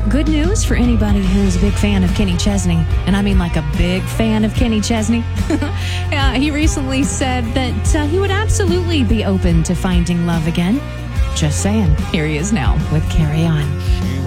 good news for anybody who's a big fan of Kenny Chesney. And I mean like a big fan of Kenny Chesney. Yeah, he recently said that he would absolutely be open to finding love again. Just saying. Here he is now with Carry On.